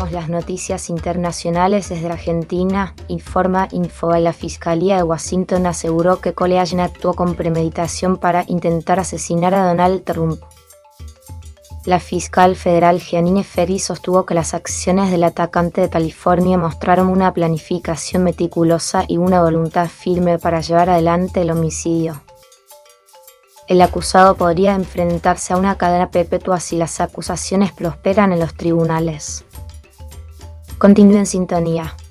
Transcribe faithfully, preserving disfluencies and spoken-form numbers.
Repasamos las noticias internacionales desde Argentina. Informa Info. La Fiscalía de Washington aseguró que Cole Allen actuó con premeditación para intentar asesinar a Donald Trump. La fiscal federal Jeanine Ferry sostuvo que las acciones del atacante de California mostraron una planificación meticulosa y una voluntad firme para llevar adelante el homicidio. El acusado podría enfrentarse a una cadena perpetua si las acusaciones prosperan en los tribunales. Continúe en sintonía.